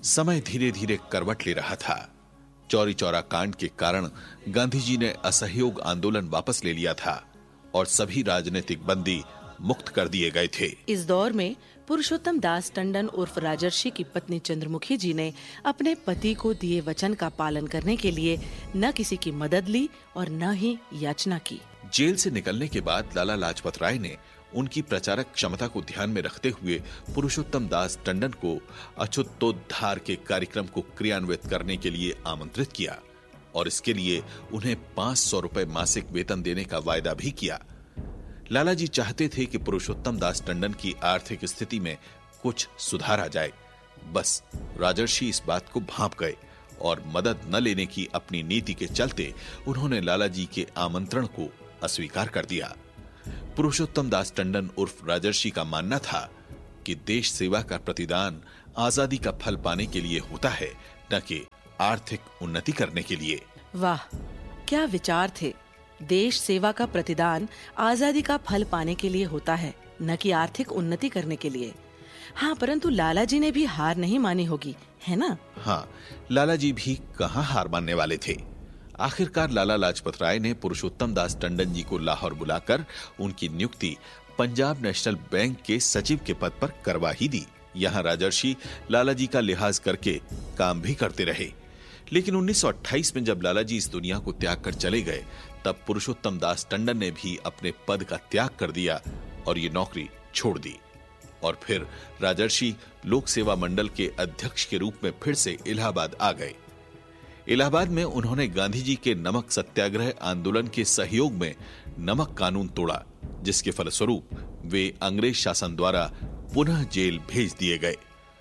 समय धीरे धीरे करवट ले रहा था। चौरी चौरा कांड के कारण गांधी जी ने असहयोग आंदोलन वापस ले लिया था और सभी राजनीतिक बंदी मुक्त कर दिए गए थे। इस दौर में पुरुषोत्तम दास टंडन उर्फ राजर्षि की पत्नी चंद्रमुखी जी ने अपने पति को दिए वचन का पालन करने के लिए न किसी की मदद ली और न ही याचना की। जेल से निकलने के बाद लाला लाजपत राय ने उनकी प्रचारक क्षमता को ध्यान में रखते हुए पुरुषोत्तम दास टंडन को अछूतोद्धार के कार्यक्रम को क्रियान्वित करने के लिए आमंत्रित किया और इसके लिए उन्हें 500 रुपए मासिक वेतन देने का वायदा भी किया। लाला जी चाहते थे कि पुरुषोत्तम दास टंडन की आर्थिक स्थिति में कुछ सुधार आ जाए। बस राजर्षि इस बात को भांप गए और मदद न लेने की अपनी नीति के चलते उन्होंने लाला जी के आमंत्रण को अस्वीकार कर दिया। पुरुषोत्तम दास टंडन उर्फ राजर्षि का मानना था कि देश सेवा का प्रतिदान आजादी का फल पाने के लिए होता है, न कि आर्थिक उन्नति करने के लिए। वाह, क्या विचार थे। देश सेवा का प्रतिदान आजादी का फल पाने के लिए होता है, न कि आर्थिक उन्नति करने के लिए। हाँ, परंतु लाला जी ने भी हार नहीं मानी होगी, है ना? हाँ, लाला जी भी कहाँ हार मानने वाले थे। आखिरकार लाला लाजपत राय ने पुरुषोत्तम दास टंडन जी को लाहौर बुलाकर उनकी नियुक्ति पंजाब नेशनल बैंक के सचिव के पद पर करवा ही दी। यहाँ राजर्षि लाला जी का लिहाज करके काम भी करते रहे। लेकिन 1928 में जब लाला जी इस दुनिया को त्याग कर चले गए, तब पुरुषोत्तम दास टंडन ने भी अपने पद का त्याग कर दिया और ये नौकरी छोड़ दी। और फिर राजर्षि लोक सेवा मंडल के अध्यक्ष के रूप में फिर से इलाहाबाद आ गए। इलाहाबाद में उन्होंने गांधी जी के नमक सत्याग्रह आंदोलन के सहयोग में नमक कानून तोड़ा, जिसके फलस्वरूप वे अंग्रेज शासन द्वारा पुनः जेल भेज दिए गए।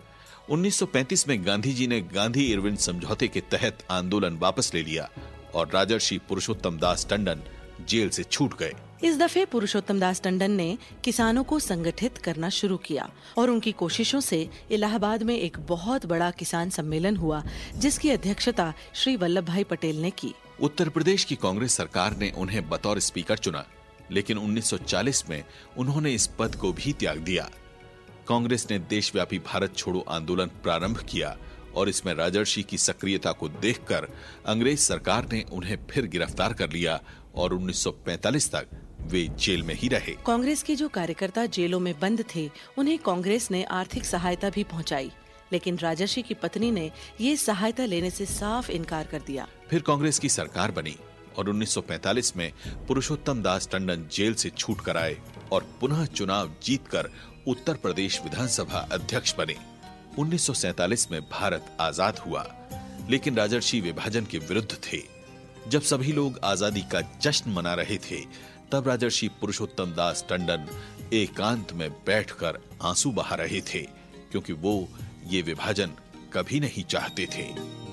1935 में गांधी जी ने गांधी इरविन समझौते के तहत आंदोलन वापस ले लिया और राजर्षि पुरुषोत्तम दास टंडन जेल से छूट गए। इस दफे पुरुषोत्तम दास टंडन ने किसानों को संगठित करना शुरू किया और उनकी कोशिशों से इलाहाबाद में एक बहुत बड़ा किसान सम्मेलन हुआ, जिसकी अध्यक्षता श्री वल्लभ भाई पटेल ने की। उत्तर प्रदेश की कांग्रेस सरकार ने उन्हें बतौर स्पीकर चुना, लेकिन 1940 में उन्होंने इस पद को भी त्याग दिया। कांग्रेस ने देशव्यापी भारत छोड़ो आंदोलन प्रारंभ किया और इसमें राजर्षि की सक्रियता को देखकर अंग्रेज सरकार ने उन्हें फिर गिरफ्तार कर लिया और 1945 तक वे जेल में ही रहे। कांग्रेस के जो कार्यकर्ता जेलों में बंद थे, उन्हें कांग्रेस ने आर्थिक सहायता भी पहुंचाई, लेकिन राजर्षि की पत्नी ने ये सहायता लेने से साफ इनकार कर दिया। फिर कांग्रेस की सरकार बनी और 1945 में पुरुषोत्तम दास टंडन जेल से छूट कर आए और पुनः चुनाव जीतकर उत्तर प्रदेश विधानसभा अध्यक्ष बने। 1947 में भारत आजाद हुआ, लेकिन राजर्षि विभाजन के विरुद्ध थे। जब सभी लोग आजादी का जश्न मना रहे थे, तब राजर्षि पुरुषोत्तम दास टंडन एकांत में बैठकर आंसू बहा रहे थे, क्योंकि वो ये विभाजन कभी नहीं चाहते थे।